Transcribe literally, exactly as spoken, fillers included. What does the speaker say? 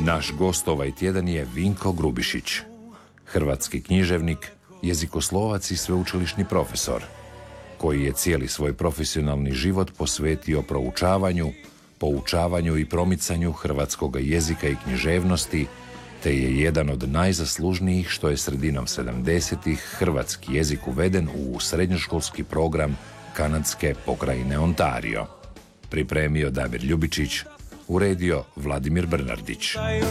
Naš gost ovaj tjedan je Vinko Grubišić, hrvatski književnik, jezikoslovac i sveučilišni profesor, koji je cijeli svoj profesionalni život posvetio proučavanju, poučavanju i promicanju hrvatskog jezika i književnosti, te je jedan od najzaslužnijih što je sredinom sedamdesetih hrvatski jezik uveden u srednjoškolski program kanadske pokrajine Ontario. Pripremio Damir Ljubičić, uredio Vladimir Brnardić.